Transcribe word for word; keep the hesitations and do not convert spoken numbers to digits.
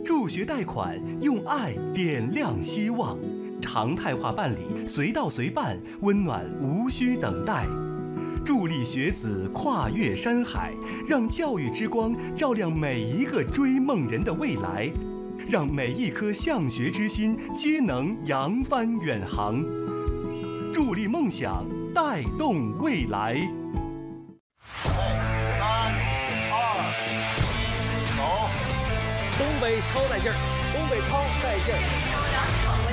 助学贷款，用爱点亮希望。常态化办理，随到随办，温暖无需等待。助力学子跨越山海，让教育之光照亮每一个追梦人的未来，让每一颗向学之心皆能扬帆远航。助力梦想，带动未来。 三二一，走！ 东北超带劲儿，东北超带劲儿。